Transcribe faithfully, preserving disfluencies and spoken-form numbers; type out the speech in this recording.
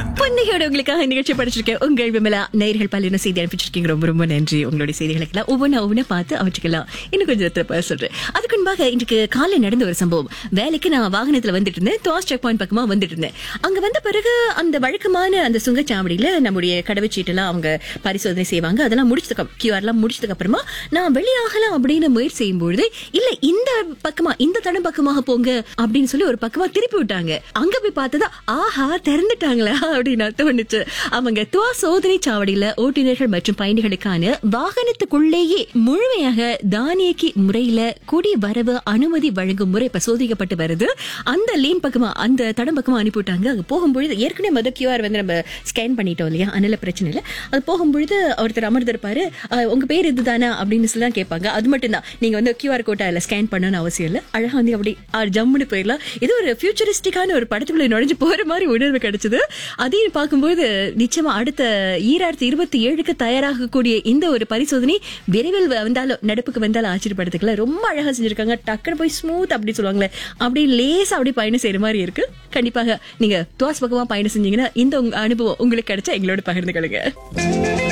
புன்னையோட உங்களுக்காக நிகழ்ச்சி படிச்சிருக்கேன். உங்கள் விமலா நேயர்கள் பல்லின செய்தி அனுப்பிச்சிருக்கீங்க. ரொம்ப ரொம்ப நன்றி. உங்களுடைய செய்திகளுக்கெல்லாம் ஒவ்வொன்றா ஒவ்வொன்றா பார்த்து அவற்றுக்கெல்லாம் இன்னும் கொஞ்சம் நேரத்துல சொல்றேன். அதுக்கு முன்பாக இன்றைக்கு காலை நடந்த ஒரு சம்பவம். வேலைக்கு நான் வாகனத்துல வந்துட்டு இருந்தேன். துவாஸ் செக் பாயிண்ட் பக்கமா வந்துட்டு இருந்தேன். அங்க வந்த பிறகு அந்த வழக்கமான அந்த சுங்கச்சாவடியில நம்முடைய கடவுச்சீட்டெல்லாம் அவங்க பரிசோதனை செய்வாங்க. அதெல்லாம் முடிச்சதுக்கு கியூஆர் எல்லாம் முடிச்சதுக்கு அப்புறமா நான் வெளியாகலாம் அப்படின்னு முயற்சி செய்யும்பொழுது இல்ல இந்த பக்கமா இந்த தடம் பக்கமாக போங்க அப்படின்னு சொல்லி ஒரு பக்கமா திருப்பி விட்டாங்க. அங்க போய் பார்த்ததா ஆஹா திறந்துட்டாங்களா அப்படின்னு தோணுச்சு. அவங்க துவா சோதனை சாவடியில ஓட்டுநர்கள் மற்றும் பயணிகளுக்கான வாகனத்துக்குள்ளேயே முழுமையாக தானியக்கி முறையில குடி வரவு அனுமதி வழங்கும் முறை இப்ப சோதிக்கப்பட்டு வருது. அந்த லேன் பக்கமா அந்த தடம் பக்கமா அனுப்பிவிட்டாங்க. அங்க போகும்பொழுது ஏற்கனவே மொதல் கியூஆர் வந்து நம்ம ஸ்கேன் பண்ணிட்டோம் இல்லையா, அதனால பிரச்சனை இல்லை. அது போகும்பொழுது ஒருத்தர் அமர்ந்திருப்பாரு. உங்க பேர் இதுதானா அப்படின்னு சொல்லி தான் கேட்பாங்க. அது மட்டும் தான், நீங்க வந்து கியூஆர் கோட்டை அதுல ஸ்கேன் பண்ணணும்னு அவசியம் இல்லை. அழகா வந்து அப்படி ஜம்முன்னு போயிடலாம். இது ஒரு ஃபியூச்சரிஸ்டிக்கான ஒரு படத்துக்குள்ள நுழைஞ்சு போற மாதிரி உணர்வு கிடைச்சது. அதையும் பார்க்கும்போது நிச்சயமா அடுத்த ஈராயிரத்தி இருபத்தி ஏழுக்கு தயாராகக்கூடிய இந்த ஒரு பரிசோதனை விரைவில் வந்தாலும் நடப்புக்கு வந்தாலும் ஆச்சரியப்படுத்துக்கல. ரொம்ப அழகா செஞ்சிருக்காங்க. டக்குனு போய் ஸ்மூத் அப்படி சொல்லுவாங்களே, அப்படி லேசா அப்படி பயணம் செய்யற மாதிரி இருக்கு. கண்டிப்பாக நீங்க துவாஸ் பக்கமா பயணம் செஞ்சீங்கன்னா இந்த அனுபவம் உங்களுக்கு கிடைச்சா எங்களோட பகிர்ந்து கொள்ளுங்க.